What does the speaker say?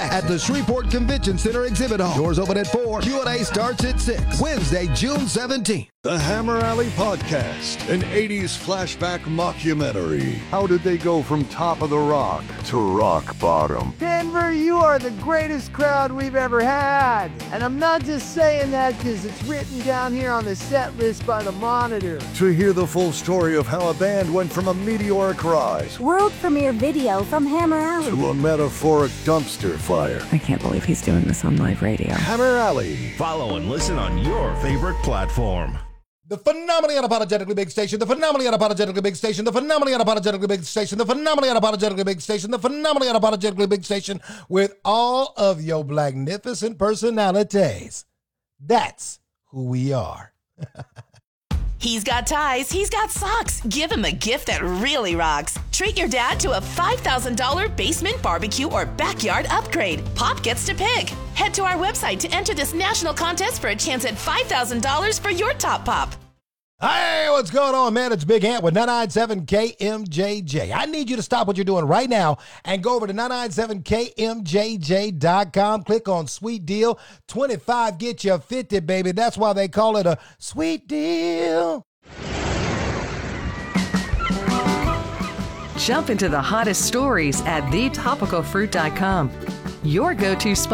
at the Shreveport Convention Center Exhibit Hall. Doors open at 4. Q&A starts at 6. Wednesday, June 17th. The Hammer Alley Podcast, an 80s flashback mockumentary. How did they go from top of the rock to rock bottom? Denver, you are the greatest crowd we've ever had. And I'm not just saying that because it's written down here on the set list by the Monitor. To hear the full story of how a band went from a meteoric rise, world premiere video from Hammer Alley, to a metaphoric dumpster fire. I can't believe he's doing this on live radio. Hammer Alley. Follow and listen on your favorite platform. The phenomenally unapologetically big station, the phenomenally unapologetically big station, the phenomenally unapologetically big station, the phenomenally unapologetically big station, the phenomenally unapologetically big station with all of your magnificent personalities. That's who we are. He's got ties, he's got socks. Give him a gift that really rocks. Treat your dad to a $5,000 basement barbecue or backyard upgrade. Pop gets to pick. Head to our website to enter this national contest for a chance at $5,000 for your top pop. Hey, what's going on, man? It's Big Ant with 997 KMJJ. I need you to stop what you're doing right now and go over to 997KMJJ.com. Click on Sweet Deal. 25 get you 50, baby. That's why they call it a sweet deal. Jump into the hottest stories at thetopicalfruit.com. Your go-to spot